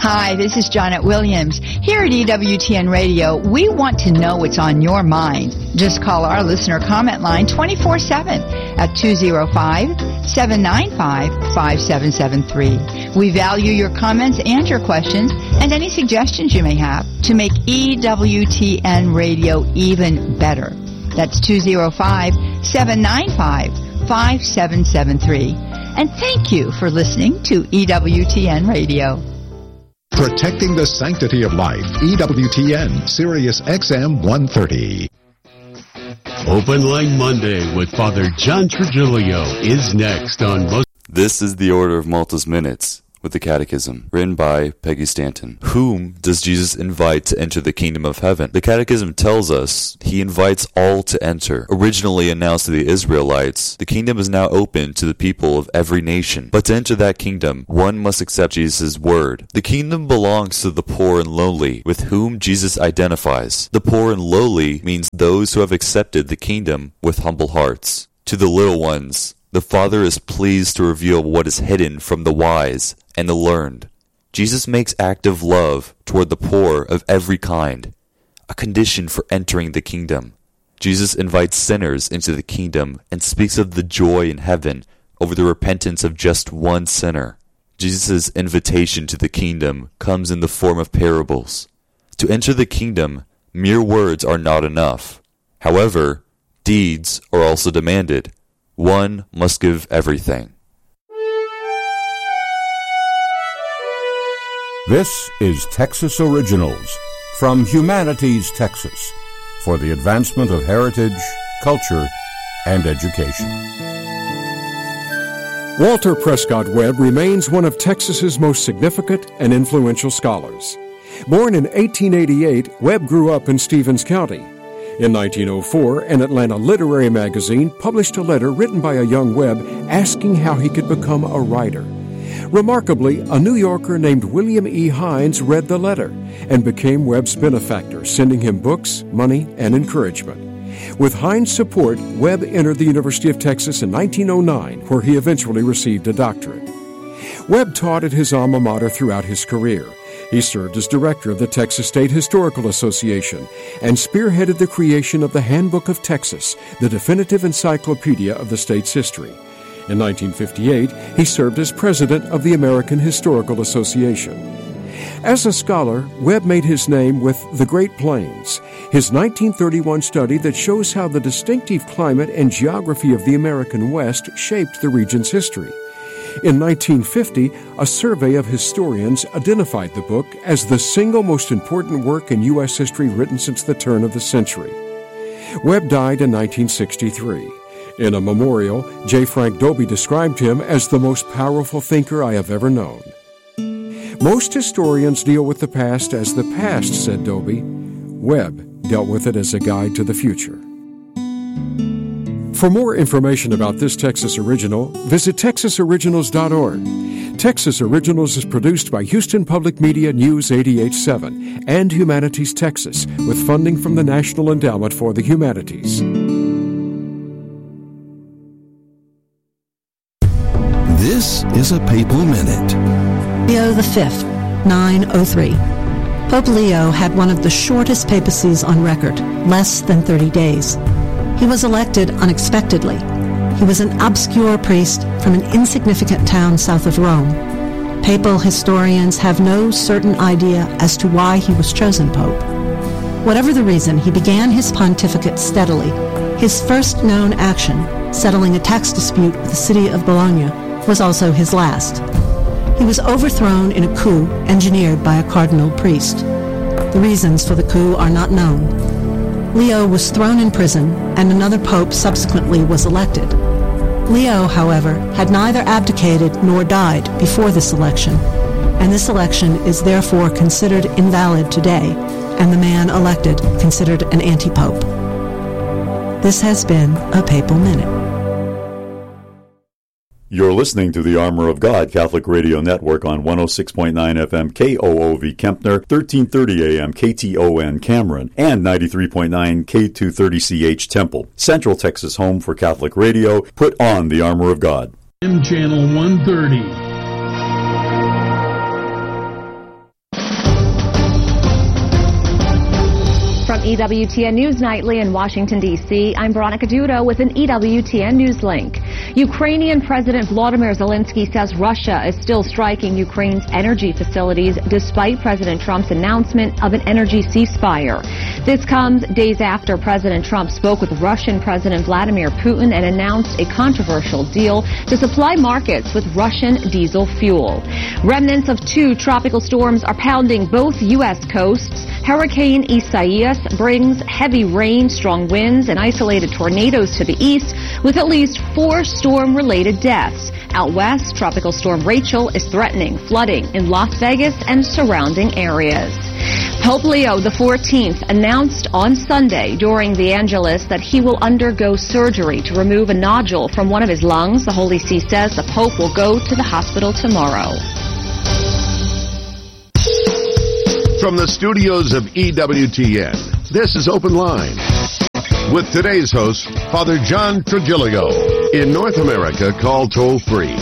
Hi, this is Janet Williams. Here at EWTN Radio, we want to know what's on your mind. Just call our listener comment line 24/7 at 205-795-5773. We value your comments and your questions and any suggestions you may have to make EWTN Radio even better. That's 205-795-5773. And thank you for listening to EWTN Radio. Protecting the sanctity of life. EWTN, Sirius XM 130. Open Line Monday with Father John Trigilio is next on... This is the Order of Malta's Minutes with the Catechism, written by Peggy Stanton. Whom does Jesus invite to enter the kingdom of heaven? The Catechism tells us he invites all to enter. Originally announced to the Israelites, the kingdom is now open to the people of every nation. But to enter that kingdom, one must accept Jesus' word. The kingdom belongs to the poor and lowly, with whom Jesus identifies. The poor and lowly means those who have accepted the kingdom with humble hearts. To the little ones, the Father is pleased to reveal what is hidden from the wise and the learned. Jesus makes active love toward the poor of every kind, a condition for entering the kingdom. Jesus invites sinners into the kingdom and speaks of the joy in heaven over the repentance of just one sinner. Jesus' invitation to the kingdom comes in the form of parables. To enter the kingdom, mere words are not enough. However, deeds are also demanded. One must give everything. This is Texas Originals from Humanities, Texas, for the advancement of heritage, culture, and education. Walter Prescott Webb remains one of Texas's most significant and influential scholars. Born in 1888, Webb grew up in Stevens County. In 1904, an Atlanta literary magazine published a letter written by a young Webb asking how he could become a writer. Remarkably, a New Yorker named William E. Hines read the letter and became Webb's benefactor, sending him books, money, and encouragement. With Hines' support, Webb entered the University of Texas in 1909, where he eventually received a doctorate. Webb taught at his alma mater throughout his career. He served as director of the Texas State Historical Association and spearheaded the creation of the Handbook of Texas, the definitive encyclopedia of the state's history. In 1958, he served as president of the American Historical Association. As a scholar, Webb made his name with The Great Plains, his 1931 study that shows how the distinctive climate and geography of the American West shaped the region's history. In 1950, a survey of historians identified the book as the single most important work in U.S. history written since the turn of the century. Webb died in 1963. In a memorial, J. Frank Dobie described him as the most powerful thinker I have ever known. Most historians deal with the past as the past, said Dobie. Webb dealt with it as a guide to the future. For more information about this Texas Original, visit texasoriginals.org. Texas Originals is produced by Houston Public Media News 88.7 and Humanities Texas, with funding from the National Endowment for the Humanities. This is a Papal Minute. Leo V, 903. Pope Leo had one of the shortest papacies on record, less than 30 days. He was elected unexpectedly. He was an obscure priest from an insignificant town south of Rome. Papal historians have no certain idea as to why he was chosen pope. Whatever the reason, he began his pontificate steadily. His first known action, settling a tax dispute with the city of Bologna, was also his last. He was overthrown in a coup engineered by a cardinal priest. The reasons for the coup are not known. Leo was thrown in prison, and another pope subsequently was elected. Leo, however, had neither abdicated nor died before this election, and this election is therefore considered invalid today, and the man elected considered an anti-pope. This has been a Papal Minute. You're listening to the Armor of God Catholic Radio Network on 106.9 FM KOOV Kempner, 1330 AM KTON Cameron, and 93.9 K230CH Temple. Central Texas home for Catholic radio. Put on the Armor of God. M Channel 130. EWTN News Nightly in Washington, D.C., I'm Veronica Dudo with an EWTN News link. Ukrainian President Volodymyr Zelensky says Russia is still striking Ukraine's energy facilities despite President Trump's announcement of an energy ceasefire. This comes days after President Trump spoke with Russian President Vladimir Putin and announced a controversial deal to supply markets with Russian diesel fuel. Remnants of 2 tropical storms are pounding both U.S. coasts. Hurricane Isaias brings heavy rain, strong winds, and isolated tornadoes to the east, with at least 4 storm-related deaths. Out west, Tropical Storm Rachel is threatening flooding in Las Vegas and surrounding areas. Pope Leo XIV announced on Sunday during the Angelus that he will undergo surgery to remove a nodule from one of his lungs. The Holy See says the Pope will go to the hospital tomorrow. From the studios of EWTN, this is Open Line. With today's host, Father John Trigilio. In North America, call toll-free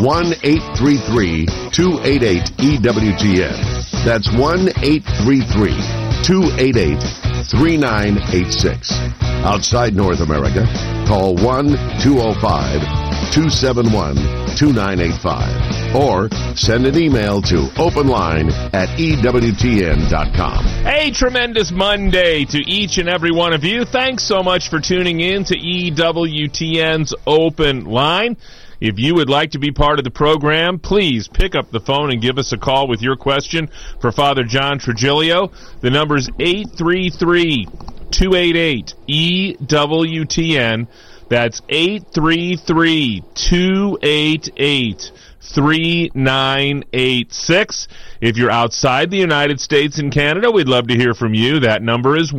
1-833-288-EWTN. That's 1-833-288-3986. Outside North America, call 1-205-271-2985. Or send an email to openline@EWTN.com. A tremendous Monday to each and every one of you. Thanks so much for tuning in to EWTN's Open Line. If you would like to be part of the program, please pick up the phone and give us a call with your question for Father John Trigilio. The number is 833-288-EWTN. That's 833-288-3986. If you're outside the United States and Canada, we'd love to hear from you. That number is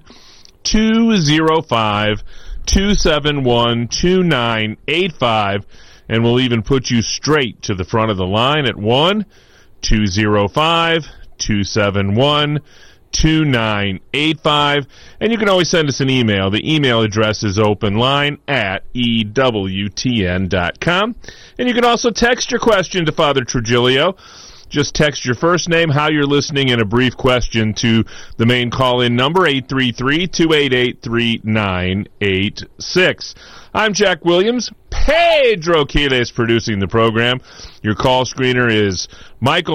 1-205-271-2985, and we'll even put you straight to the front of the line at 1-205-271-2985, and you can always send us an email. The email address is openline@EWTN.com, and you can also text your question to Father Trigilio. Just text your first name, how you're listening, and a brief question to the main call-in number, 833-288-3986. I'm Jack Williams. Pedro Quiles producing the program. Your call screener is Matt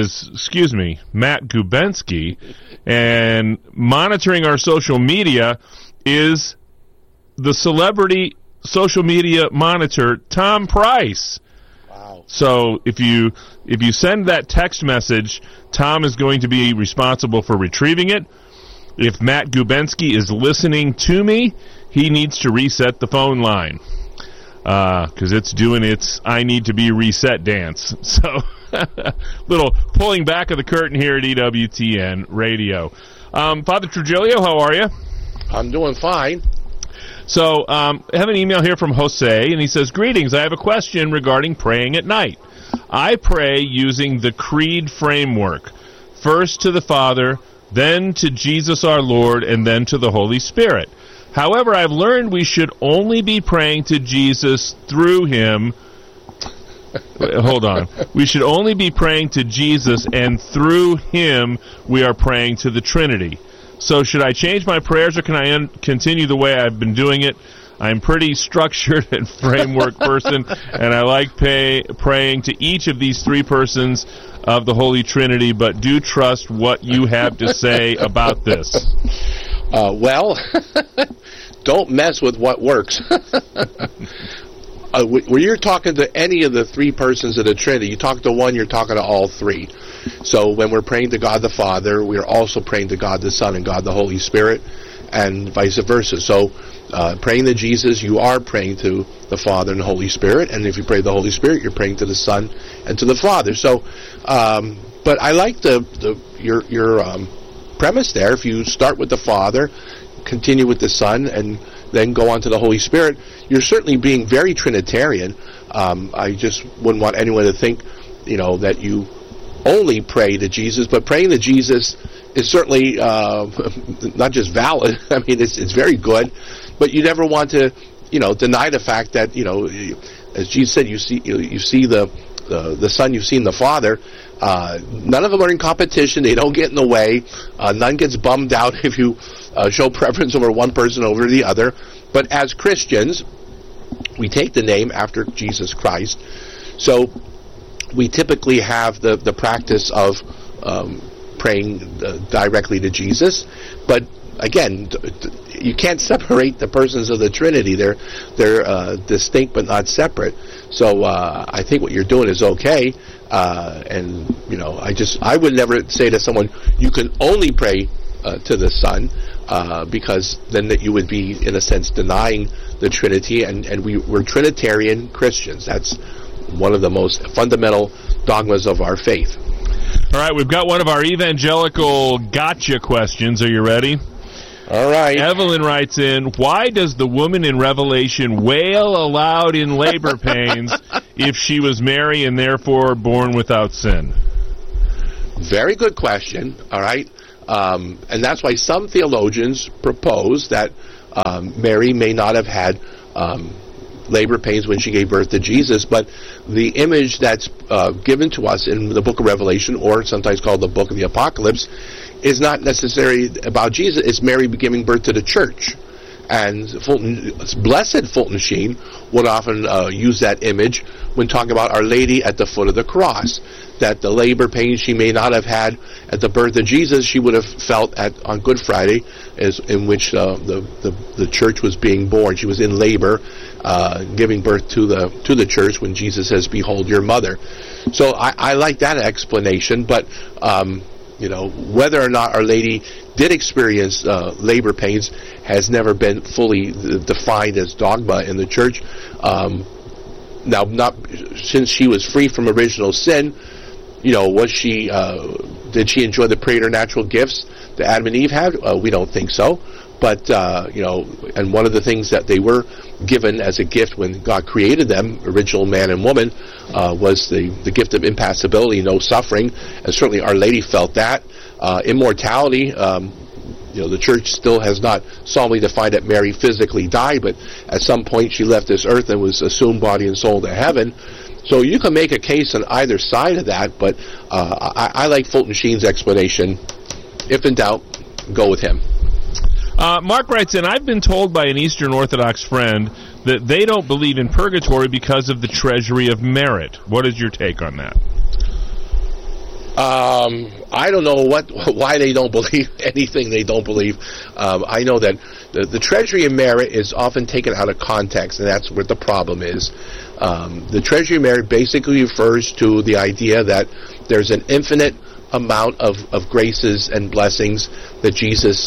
Gubensky. And monitoring our social media is the celebrity social media monitor, Tom Price. Wow. So if you send that text message, Tom is going to be responsible for retrieving it. If Matt Gubensky is listening to me, he needs to reset the phone line because it's doing its I need to be reset dance. So little pulling back of the curtain here at EWTN Radio. Father Trigilio, how are you? I'm doing fine. So I have an email here from Jose, and he says, "Greetings, I have a question regarding praying at night. I pray using the Creed framework, first to the Father, then to Jesus our Lord, and then to the Holy Spirit. However, I've learned we should only be praying to Jesus through him." Hold on. We should only be praying to Jesus, and through him we are praying to the Trinity. So should I change my prayers, or can I continue the way I've been doing it? I'm pretty structured and framework person, and I like praying to each of these 3 persons of the Holy Trinity, but do trust what you have to say about this. Well, don't mess with what works. When you're talking to any of the 3 persons of the Trinity, you talk to one, you're talking to all 3. So when we're praying to God the Father, we're also praying to God the Son and God the Holy Spirit, and vice versa. So praying to Jesus, you are praying to the Father and the Holy Spirit, and if you pray to the Holy Spirit, you're praying to the Son and to the Father. So, but I like your premise there. If you start with the Father, continue with the Son, and then go on to the Holy Spirit, you're certainly being very Trinitarian. I just wouldn't want anyone to think, that you only pray to Jesus, but praying to Jesus is certainly not just valid. I mean, it's very good, but you never want to, deny the fact that, as Jesus said, you see the the Son, you've seen the Father. None of them are in competition. They don't get in the way. None gets bummed out if you show preference over one person over the other. But as Christians, we take the name after Jesus Christ. So we typically have the practice of praying directly to Jesus. But again, you can't separate the persons of the Trinity. They're distinct but not separate. So I think what you're doing is okay. And I would never say to someone, you can only pray to the Son, because then that you would be, in a sense, denying the Trinity. And we're Trinitarian Christians. That's one of the most fundamental dogmas of our faith. All right, we've got one of our evangelical gotcha questions. Are you ready? All right. Evelyn writes in, why does the woman in Revelation wail aloud in labor pains if she was Mary and therefore born without sin? Very good question, all right? And that's why some theologians propose that Mary may not have had labor pains when she gave birth to Jesus, but the image that's given to us in the book of Revelation, or sometimes called the book of the Apocalypse, is not necessarily about Jesus. It's Mary giving birth to the church. And Blessed Fulton Sheen would often use that image when talking about Our Lady at the foot of the cross, that the labor pains she may not have had at the birth of Jesus, she would have felt on Good Friday, in which the church was being born. She was in labor, giving birth to the church when Jesus says, "Behold your mother." So I like that explanation, but whether or not Our Lady did experience labor pains has never been fully defined as dogma in the church. Now, not since she was free from original sin, was she? Did she enjoy the preternatural gifts that Adam and Eve had? We don't think so. But and one of the things that they were given as a gift when God created them, original man and woman, was the gift of impassibility, no suffering, and certainly Our Lady felt that. Immortality, the church still has not solemnly defined that Mary physically died, but at some point she left this earth and was assumed body and soul to heaven. So you can make a case on either side of that, but I like Fulton Sheen's explanation. If in doubt, go with him. Mark writes in, I've been told by an Eastern Orthodox friend that they don't believe in purgatory because of the treasury of merit. What is your take on that? I don't know why they don't believe anything they don't believe. I know that the treasury of merit is often taken out of context, and that's what the problem is. The treasury of merit basically refers to the idea that there's an infinite amount of graces and blessings that Jesus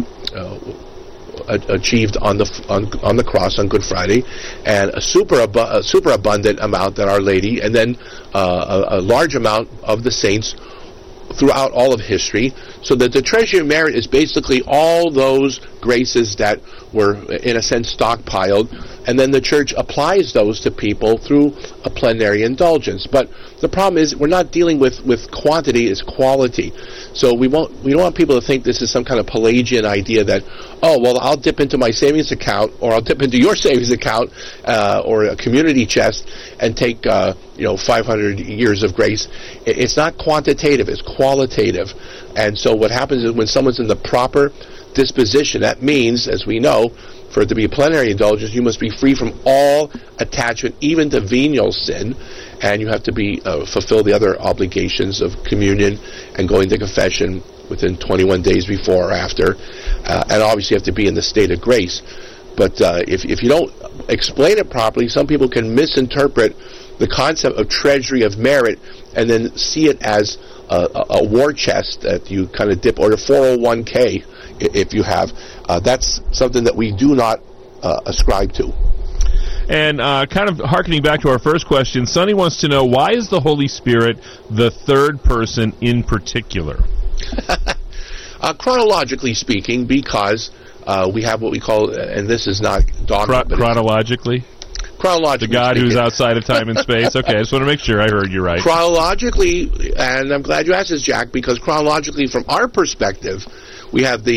achieved on the cross on Good Friday, and a super abundant amount that Our Lady, and then a large amount of the saints throughout all of history, so that the treasury of merit is basically all those graces that were, in a sense, stockpiled, and then the church applies those to people through a plenary indulgence. But the problem is we're not dealing with quantity, it's quality. So we don't want people to think this is some kind of Pelagian idea that, oh, well, I'll dip into my savings account, or I'll dip into your savings account, or a community chest, and take 500 years of grace. It's not quantitative, it's qualitative. And so what happens is when someone's in the proper disposition, that means, as we know, for it to be a plenary indulgence, you must be free from all attachment, even to venial sin, and you have to be fulfill the other obligations of communion and going to confession within 21 days before or after, and obviously you have to be in the state of grace. But if you don't explain it properly, some people can misinterpret the concept of treasury of merit and then see it as a war chest that you kind of dip, or a 401k if you have. That's something that we do not ascribe to. And kind of hearkening back to our first question, Sonny wants to know, why is the Holy Spirit the third person in particular? Chronologically speaking, because we have what we call, and this is not dogma, chronologically? Chronologically, the God speaking. who's outside of time and space. Okay, I just want to make sure I heard you right. Chronologically, and I'm glad you asked this, Jack, because chronologically, from our perspective, we have the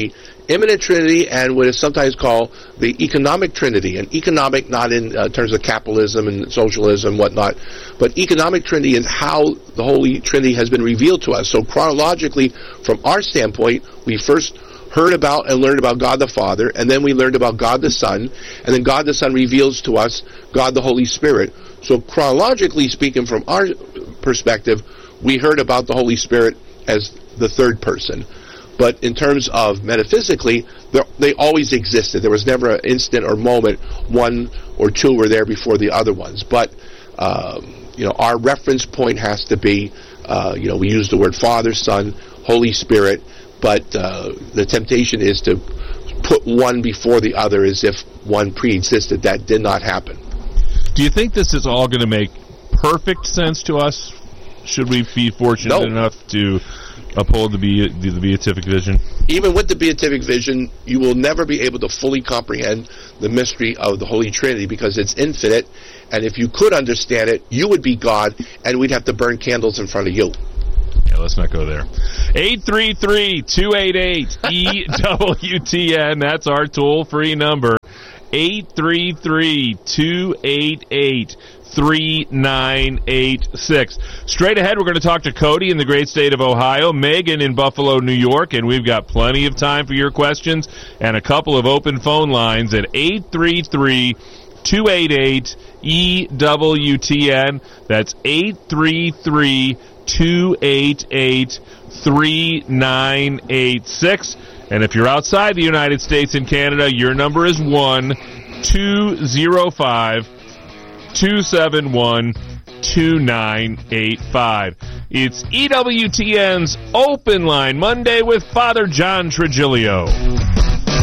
immanent Trinity and what is sometimes called the economic Trinity. And economic, not in terms of capitalism and socialism and whatnot, but economic Trinity is how the Holy Trinity has been revealed to us. So chronologically, from our standpoint, we first heard about and learned about God the Father, and then we learned about God the Son, and then God the Son reveals to us God the Holy Spirit. So chronologically speaking, from our perspective, we heard about the Holy Spirit as the third person. But in terms of metaphysically, they always existed. There was never an instant or moment one or two were there before the other ones. But our reference point has to be, we use the word Father, Son, Holy Spirit, but the temptation is to put one before the other as if one pre-existed. That did not happen. Do you think this is all going to make perfect sense to us? Should we be fortunate enough to uphold the beatific vision? Even with the beatific vision, you will never be able to fully comprehend the mystery of the Holy Trinity because it's infinite, and if you could understand it, you would be God, and we'd have to burn candles in front of you. Yeah, let's not go there. 833-288-EWTN. That's our toll-free number. 833-288-3986. Straight ahead, we're going to talk to Cody in the great state of Ohio, Megan in Buffalo, New York, and we've got plenty of time for your questions and a couple of open phone lines at 833-288-EWTN. That's 833-288-3986. And if you're outside the United States and Canada, your number is 1-205-271-2985. It's EWTN's Open Line Monday with Father John Trigilio.